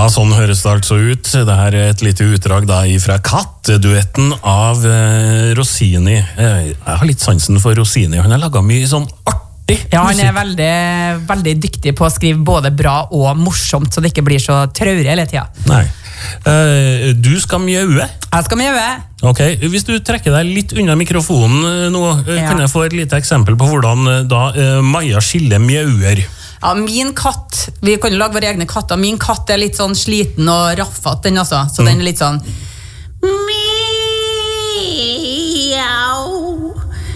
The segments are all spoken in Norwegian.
sånn høres det altså ut. Det her et lite utdrag da fra katteduetten av Rossini. Jeg har litt sansen for Rossini. Han har laget mye sånn artig Ja, han musikk. veldig, veldig dyktig på å skrive både bra og morsomt, så det ikke blir så traurig hele tiden. Nei. Du skal mjøe. Jeg skal mjøe. Ok, hvis du trekker deg litt unna mikrofonen nå, kan jeg få et lite eksempel på hvordan da Maja Skille mjøer. Ja, min katt, vi kan jo lage våre egne katter. Min katt litt sånn sliten og raffat, den altså. Så den litt sånn miau,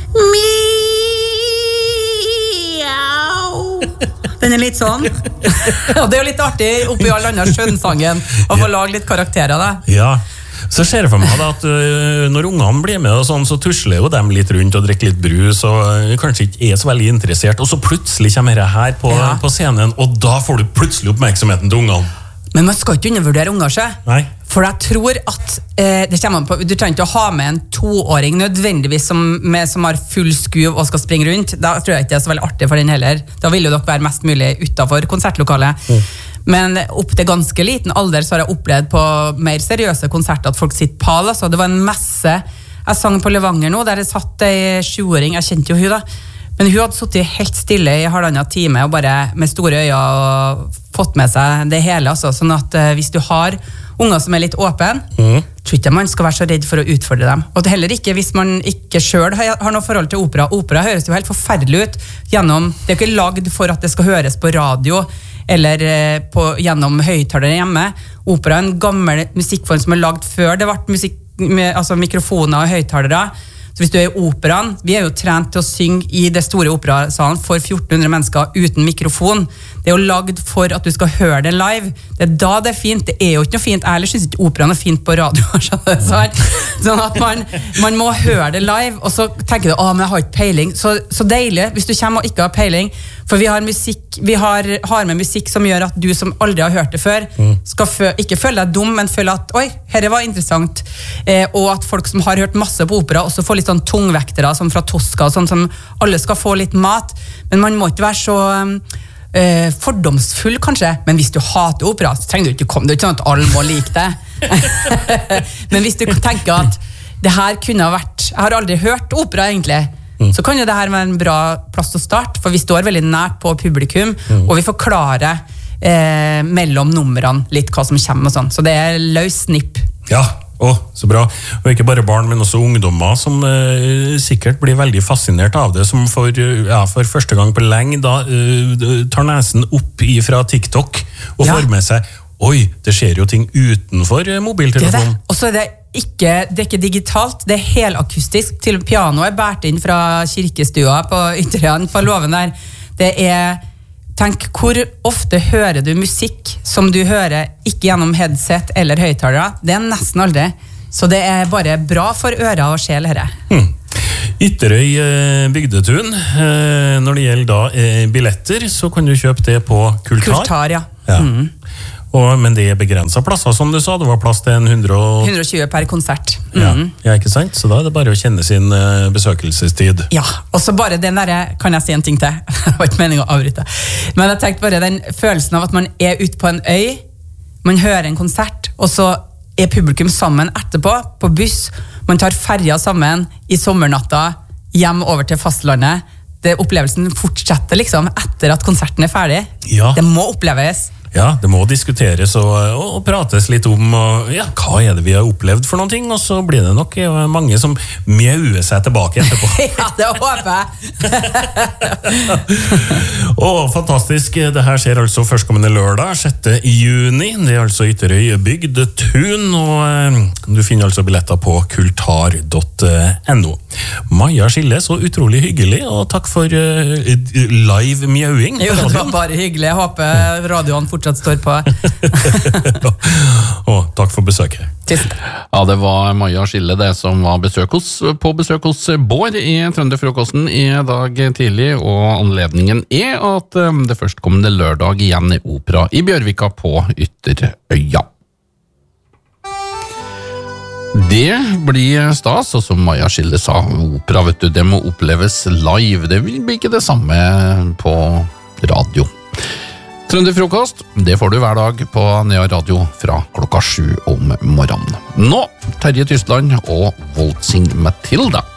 miau. Den litt sånn. Og det jo litt artig oppi all annen skjønnsangen å få lage litt karakterer da. Ja, så ser jeg for meg da at når ungene blir med og sånn, så tusler jo dem litt rundt og drikker litt brus og kanskje ikke så veldig interessert, og så plutselig kommer det her på scenen, og da får du plutselig oppmerksomheten til ungene. Men man skal ikke undervurdere unger seg. Nei. For jeg tror at det kommer på, du trenger ikke å ha med en 2-åring nødvendigvis som har full skuv og skal springe rundt. Da tror jeg ikke det så veldig artig for den heller. Da vil jo dere være mest mulig utenfor konsertlokalet. Men opp til ganske liten alder så har jeg opplevd på mer seriøse konserter at folk sitter pal. Altså. Det var en messe. Jeg sang på Levanger nå, der jeg satt en 7-åring. Jeg kjente jo hun da. Men hun hadde suttet helt stille i 1,5 time og bare med store øyne og fått med seg det hele. Altså. Sånn at hvis du har unger som litt åpen, tror ikke man skal være så redd for å utfordre dem. Og heller ikke hvis man ikke selv har noe forhold til opera. Opera høres jo helt forferdelig ut gjennom, det ikke lagd for at det skal høres på radio eller gjennom høyttalere hjemme. Opera en gammel musikkform som lagd før det ble altså mikrofoner og høyttalere. Så hvis du i operaen, vi jo trent til å synge i det store operasalen for 1400 mennesker uten mikrofon. Det jo lagd for at du skal høre det live. Det da det fint. Det jo ikke noe fint. Jeg heller synes ikke operaen fint på radio. Sånn at man må høre det live, og så tenker du, men jeg har ikke peiling. Så deilig hvis du kommer og ikke har peiling. For vi har musikk, vi har med musikk som gjør at du som aldri har hørt det før, skal ikke føle deg dum, men føle at, oi, dette var interessant. Og at folk som har hørt masse på opera, også får litt sånn tungvektere, som fra Tosca, sånn som alle skal få litt mat. Men man må ikke være så fordomsfull, kanskje. Men hvis du hater opera, så trenger du ikke komme. Det ikke sånn at alle må like det. Men hvis du tenker at det her kunne ha vært, jeg har aldri hørt opera egentlig, så kan jo det her være en bra plass til å starte, for vi står veldig nært på publikum, og vi forklarer mellom numrene litt hva som kommer og sånn. Så det løs snipp. Ja, så bra. Og ikke bare barn, men også ungdommer som sikkert blir veldig fascinert av det, som for første gang på lenge da tar nesen opp fra TikTok og får med seg, oi, det skjer jo ting utenfor mobiltelefonen. Og så det ikke digitalt, det helakustisk. Til pianoet bært inn fra kirkestua på Ytterøyen på låven der. Tenk, hvor ofte hører du musikk som du hører ikke gjennom headset eller høyttalere? Det nesten aldri. Så det bare bra for ører og sjel her. Ytterøy bygdetun. Når det gjelder da billetter, så kan du kjøpe det på Kultar. Kultar, ja. Men det begrenset plasser, som du sa. Det var plass til 120 per konsert. Ja, ikke sant? Så da det bare å kjenne sin besøkelsestid. Ja, og så bare den der, kan jeg si en ting til? Det var ikke meningen å avbryte. Men jeg tenkte bare den følelsen av at man ute på en øy, man hører en konsert, og så publikum sammen etterpå, på buss, man tar ferja sammen i sommernatta, hjem over til fastlandet. Opplevelsen fortsetter liksom etter at konserten ferdig. Ja. Det må oppleves. Ja, det må diskuteres og prates litt om hva det vi har opplevd for noen ting, og så blir det nok mange som mjauer seg tilbake etterpå. Ja, det håper jeg. Fantastisk. Det her skjer altså førstkommende lørdag, 6. juni. Det altså Ytterøy bygdetun, og du finner altså billetter på kultar.no. Maja Skille, så utrolig hyggelig, og takk for live mjauing. Jo, det var bare hyggelig. Jeg håper radioen fortsatt står på. Takk for besøket. Tusen. Ja, det var Maja Skille det som var på besøk hos Bård i Trønderfrokosten i dag tidlig, og anledningen at det førstkommende lørdag igjen opera i Bjørvika på Ytterøya. Det blir stas, og som Maja Skille sa, opera, vet du, det må oppleves live. Det blir ikke det samme på radio. Trønderfrokost, det får du hver dag på Nea Radio fra 7:00 om morgenen. Nå, Terje Tysland og Waltzing Matilda.